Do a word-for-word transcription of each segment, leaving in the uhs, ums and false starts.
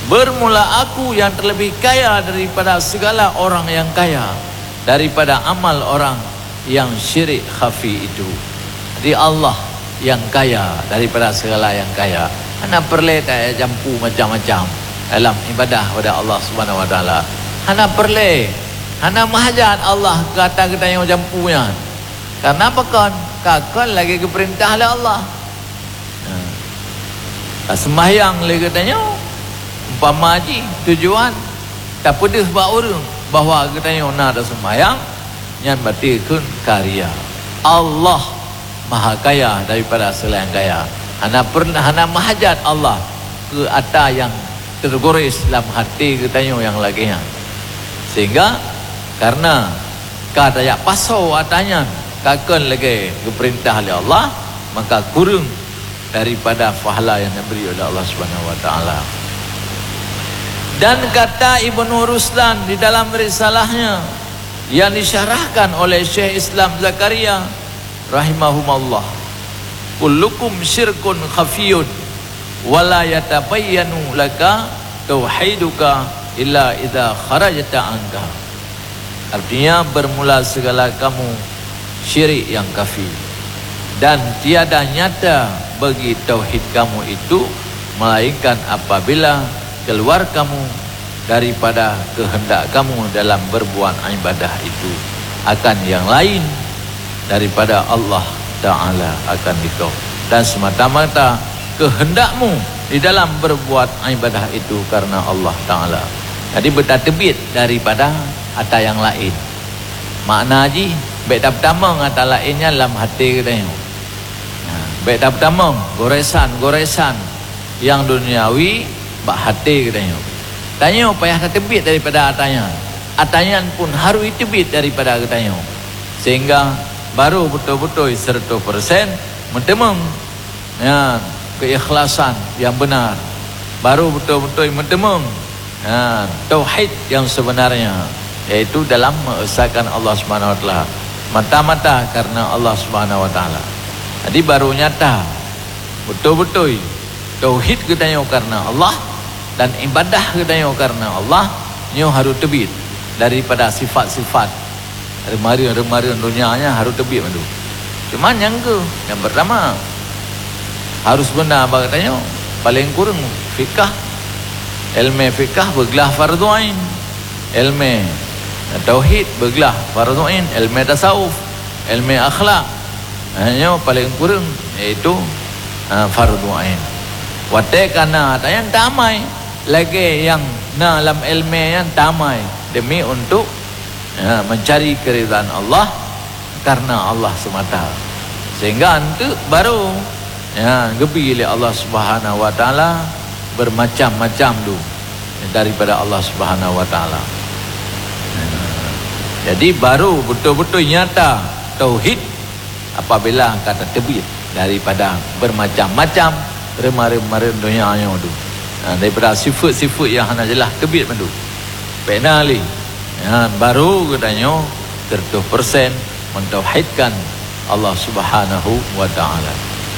bermula aku yang terlebih kaya daripada segala orang yang kaya, daripada amal orang yang syirik khafi itu. Jadi Allah yang kaya daripada segala yang kaya. Hana perle tak jampu macam-macam dalam ibadah pada Allah Subhanahu Wa Taala. Hana perle, hana mahajat Allah kata kita yang jampunya. Karena apa kan? Kakak lagi keperintah oleh Allah. Ha. Sembahyang lagi katanya, umpama haji tujuan tak pedes bak orang bahawa katanya nak ada sembahyang yang berarti kun karya. Allah maha kaya daripada segala yang kaya. Hana pernah hana mahajat Allah ke atas yang tergores dalam hati katanya yang laginya. Sehingga karena kata yak pasau atanya kakon lagi keperintah oleh Allah, maka kurang daripada pahala yang diberi oleh Allah Subhanahu Wa Taala. Dan kata Ibnu Ruslan di dalam risalahnya yang disyarahkan oleh Syekh Islam Zakaria rahimahumullah, kullukum syirkun khafiyun wala yatabayyanu laka tauhiduka illa idza kharajta anka. Artinya bermula segala kamu syirik yang kafir, dan tiada nyata bagi tauhid kamu itu melainkan apabila keluar kamu daripada kehendak kamu dalam berbuat ibadah itu akan yang lain daripada Allah Ta'ala akan dikau, dan semata-mata kehendakmu di dalam berbuat ibadah itu karena Allah Ta'ala. Jadi bertatebit daripada ada yang lain. Makna haji baik tak pertama ngata lainnya dalam hati kita ni. Baik tak pertama goresan-goresan yang duniawi bak hati kita ni. Tanya payah tertebit daripada atanya. Atanya pun harus ditebit daripada katanya. Sehingga baru betul-betul seratus persen mentemung ya, keikhlasan yang benar. Baru betul-betul mentemung ya, tauhid yang sebenarnya, yaitu dalam mengesahkan Allah Subhanahu Wa Taala mata-mata karena Allah Subhanahu Wa Taala. Jadi baru nyata betul-betul tauhid katanya karena Allah dan ibadah katanya karena Allah, nyo harus tebit daripada sifat-sifat remari-remari dunianya, harus tebit madu. Cuman yang ke yang pertama harus benar katanya paling kurang fikah, ilmu fikah bergelah fardu ain, ilmu tauhid bergelah fardu ain, ilmu tasawuf, ilmu akhlak hanya paling kurang iaitu uh, fardu ain. Watai kana ada yang tamai lagi yang na dalam ilmu yang tamai demi untuk ya, mencari keridhaan Allah karena Allah semata. Sehingga itu baru ya gebi oleh Allah Subhanahu Wa Taala bermacam-macam tu daripada Allah Subhanahu Wa Taala. Jadi baru betul-betul nyata tauhid apabila kata tebit daripada bermacam-macam remari-remari dunia yang tu. Ha, daripada sifat-sifat yang hana jelas tebit tu. Penali ya, baru katanya seratus persen mentauhidkan Allah Subhanahu Wa Taala.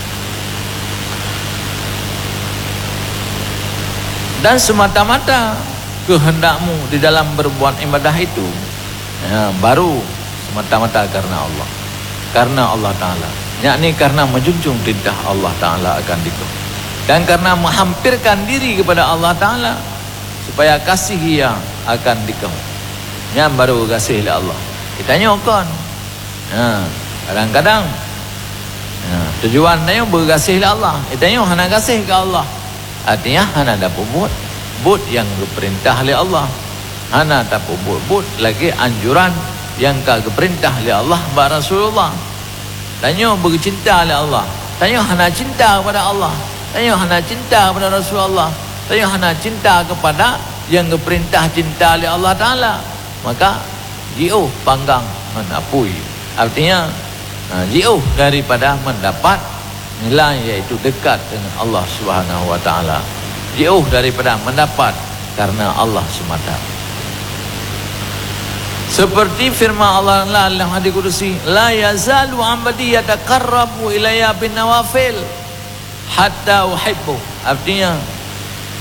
Dan semata-mata kehendakmu di dalam berbuat ibadah itu ya, baru semata-mata karena Allah, karena Allah Ta'ala, yakni karena menjunjung perintah Allah Ta'ala akan dikau, dan karena menghampirkan diri kepada Allah Ta'ala supaya kasih yang akan dikau, yang baru kasih oleh Allah. Kita nyokon ya, kadang-kadang ya, tujuan dia berkasih oleh Allah, kita nyok hana kasih ke Allah, artinya hana dapat buat buat yang diperintah oleh Allah, hana dapat buat buat lagi anjuran yang ka diperintah oleh Allah ba Rasulullah. Tanya bercinta oleh Allah, tanya hana cinta kepada Allah, tanya hana cinta kepada Rasulullah, tanya hana cinta kepada yang diperintah cinta oleh Allah Ta'ala, maka jauh panggang menapui, artinya jauh daripada mendapat nilai yaitu dekat dengan Allah Subhanahu Wa Taala, jauh daripada mendapat karena Allah semata. Seperti firman Allah dalam hadis qudsi, la yazalu abdi yataqarrabu ilayya bin nawafil hatta uhibbu, artinya